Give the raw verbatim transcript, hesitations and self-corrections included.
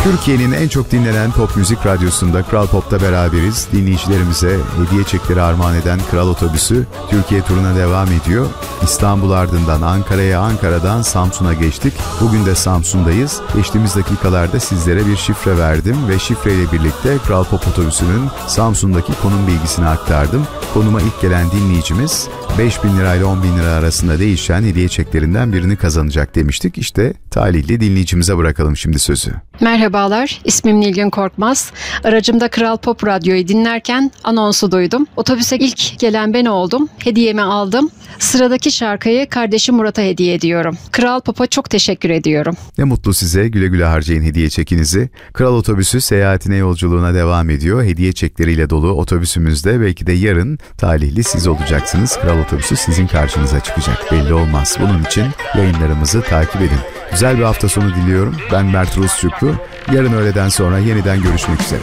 Türkiye'nin en çok dinlenen pop müzik radyosunda Kral Pop'ta beraberiz. Dinleyicilerimize hediye çekleri armağan eden Kral Otobüsü Türkiye turuna devam ediyor. İstanbul ardından Ankara'ya, Ankara'dan Samsun'a geçtik. Bugün de Samsun'dayız. Geçtiğimiz dakikalarda sizlere bir şifre verdim ve şifreyle birlikte Kral Pop Otobüsü'nün Samsun'daki konum bilgisini aktardım. Konuma ilk gelen dinleyicimiz beş bin lirayla on bin lira arasında değişen hediye çeklerinden birini kazanacak demiştik. İşte talihli dinleyicimize bırakalım şimdi sözü. Merhabalar, ismim Nilgün Korkmaz. Aracımda Kral Pop Radyo'yu dinlerken anonsu duydum. Otobüse ilk gelen ben oldum. Hediyemi aldım. Sıradaki şarkıyı kardeşim Murat'a hediye ediyorum. Kral Pop'a çok teşekkür ediyorum. Ne mutlu size. Güle güle harcayın hediye çekinizi. Kral Otobüsü seyahatine, yolculuğuna devam ediyor. Hediye çekleriyle dolu otobüsümüzde belki de yarın talihli siz olacaksınız. Kral Otobüsü sizin karşınıza çıkacak. Belli olmaz. Bunun için yayınlarımızı takip edin. Güzel bir hafta sonu diliyorum. Ben Mert Rusçuklu. Yarın öğleden sonra yeniden görüşmek üzere.